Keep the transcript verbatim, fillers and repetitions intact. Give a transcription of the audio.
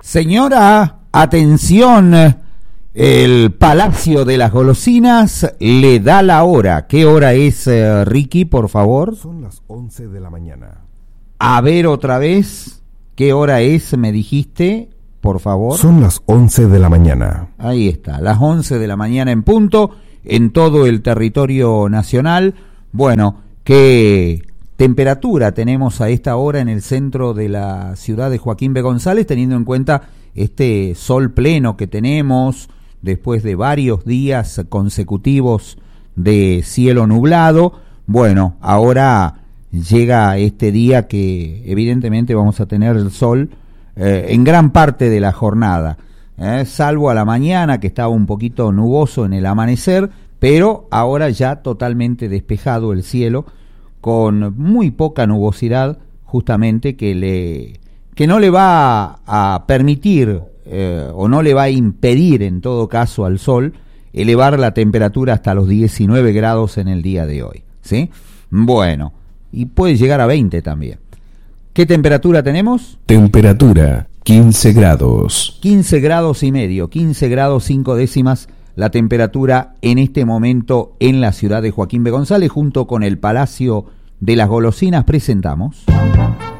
Señora, atención, el Palacio de las Golosinas le da la hora. ¿Qué hora es, eh, Ricky, por favor? Son las once de la mañana. A ver otra vez, ¿qué hora es, me dijiste, por favor? Son las once de la mañana. Ahí está, las once de la mañana en punto, en todo el territorio nacional. Bueno, ¿qué temperatura tenemos a esta hora en el centro de la ciudad de Joaquín B. González, teniendo en cuenta este sol pleno que tenemos después de varios días consecutivos de cielo nublado? Bueno, ahora llega este día que evidentemente vamos a tener el sol eh, en gran parte de la jornada, eh, salvo a la mañana que estaba un poquito nuboso en el amanecer, pero ahora ya totalmente despejado el cielo, con muy poca nubosidad, justamente que le que no le va a, a permitir eh, o no le va a impedir en todo caso al sol elevar la temperatura hasta los diecinueve grados en el día de hoy, ¿sí? Bueno, y puede llegar a veinte también. ¿Qué temperatura tenemos? Temperatura quince grados. quince grados y medio, quince grados cinco décimas la temperatura en este momento en la ciudad de Joaquín B. González. Junto con el Palacio de las Golosinas presentamos...